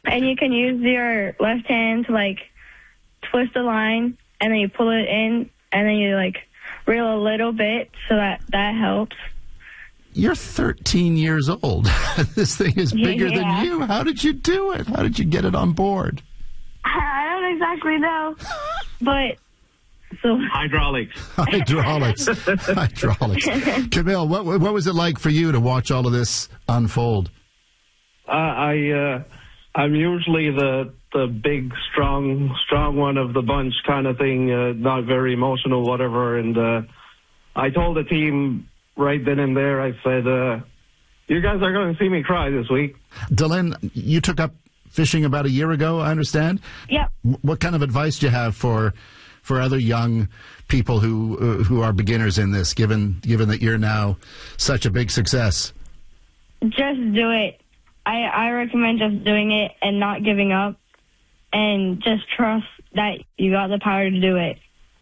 And you can use your left hand to, like, twist the line, and then you pull it in, and then you, like, reel a little bit, so that helps. You're 13 years old. This thing is bigger than you. How did you do it? How did you get it on board? I don't exactly know, but... So hydraulics. Camille, what was it like for you to watch all of this unfold? I'm usually the big, strong one of the bunch kind of thing, not very emotional, whatever. And I told the team right then and there, I said, you guys are going to see me cry this week. Dylan, you took up fishing about a year ago, I understand? Yep. What kind of advice do you have for other young people who are beginners in this, given that you're now such a big success? Just do it. I recommend just doing it and not giving up, and just trust that you got the power to do it.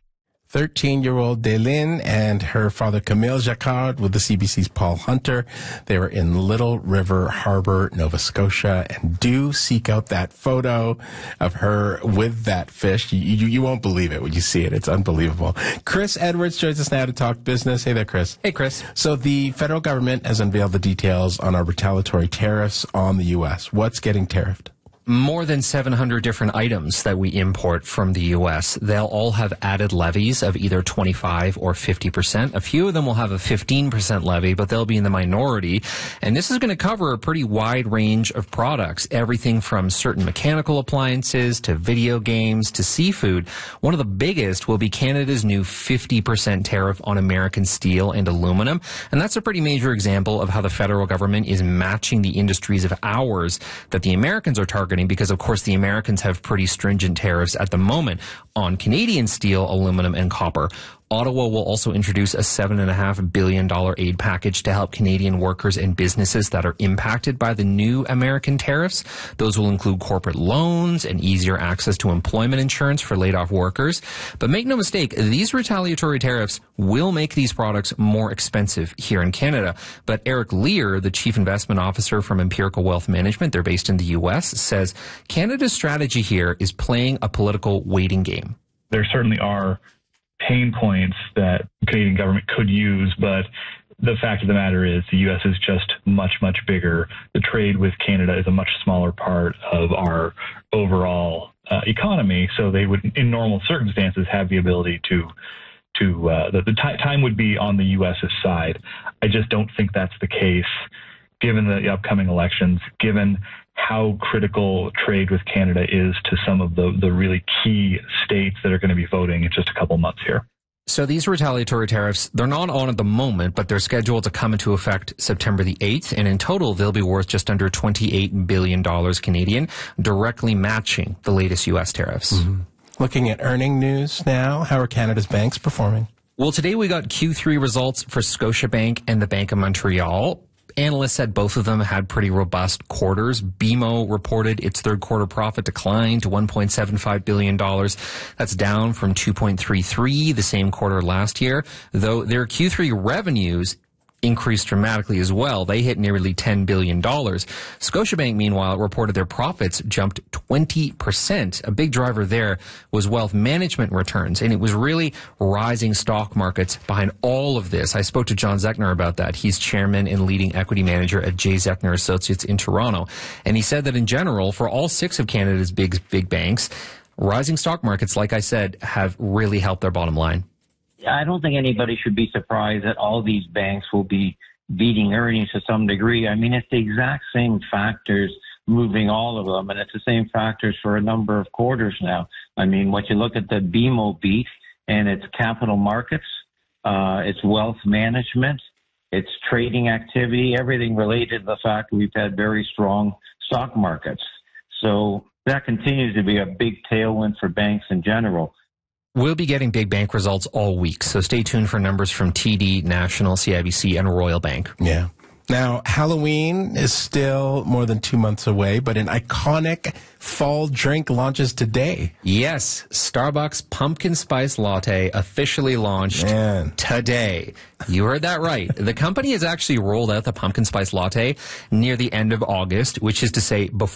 13-year-old Daylin and her father Camille Jacquard with the CBC's Paul Hunter. They were in Little River Harbor, Nova Scotia, and do seek out that photo of her with that fish. You won't believe it when you see it. It's unbelievable. Chris Edwards joins us now to talk business. Hey there, Chris. Hey, Chris. So the federal government has unveiled the details on our retaliatory tariffs on the U.S. What's getting tariffed? More than 700 different items that we import from the U.S. They'll all have added levies of either 25 or 50%. A few of them will have a 15% levy, but they'll be in the minority. And this is going to cover a pretty wide range of products, everything from certain mechanical appliances to video games to seafood. One of the biggest will be Canada's new 50% tariff on American steel and aluminum. And that's a pretty major example of how the federal government is matching the industries of ours that the Americans are targeting, because, of course, the Americans have pretty stringent tariffs at the moment on Canadian steel, aluminum, and copper. Ottawa will also introduce a $7.5 billion aid package to help Canadian workers and businesses that are impacted by the new American tariffs. Those will include corporate loans and easier access to employment insurance for laid-off workers. But make no mistake, these retaliatory tariffs will make these products more expensive here in Canada. But Eric Lear, the Chief Investment Officer from Empirical Wealth Management, they're based in the U.S., says Canada's strategy here is playing a political waiting game. There certainly are pain points that the Canadian government could use, but the fact of the matter is the U.S. is just much, much bigger. The trade with Canada is a much smaller part of our overall economy, so they would, in normal circumstances, have the ability the time would be on the U.S.'s side. I just don't think that's the case given the upcoming elections, given how critical trade with Canada is to some of the really key states that are going to be voting in just a couple months here. So these retaliatory tariffs, they're not on at the moment, but they're scheduled to come into effect September the 8th. And in total, they'll be worth just under $28 billion Canadian, directly matching the latest U.S. tariffs. Mm-hmm. Looking at earning news now, how are Canada's banks performing? Well, today we got Q3 results for Scotiabank and the Bank of Montreal. Analysts said both of them had pretty robust quarters. BMO reported its third quarter profit declined to $1.75 billion. That's down from $2.33 the same quarter last year, though their Q3 revenues increased dramatically as well. They hit nearly $10 billion. Scotiabank, meanwhile, reported their profits jumped 20%. A big driver there was wealth management returns, and it was really rising stock markets behind all of this. I spoke to John Zechner about that. He's chairman and leading equity manager at J. Zechner Associates in Toronto. And he said that in general, for all six of Canada's big banks, rising stock markets, like I said, have really helped their bottom line. I don't think anybody should be surprised that all these banks will be beating earnings to some degree. I mean, it's the exact same factors moving all of them, and it's the same factors for a number of quarters now. I mean, what you look at the BMO beat, and it's capital markets, it's wealth management, it's trading activity, everything related to the fact we've had very strong stock markets. So that continues to be a big tailwind for banks in general. We'll be getting big bank results all week, so stay tuned for numbers from TD, National, CIBC, and Royal Bank. Yeah. Now, Halloween is still more than 2 months away, but an iconic fall drink launches today. Yes, Starbucks Pumpkin Spice Latte officially launched today. You heard that right. The company has actually rolled out the Pumpkin Spice Latte near the end of August, which is to say before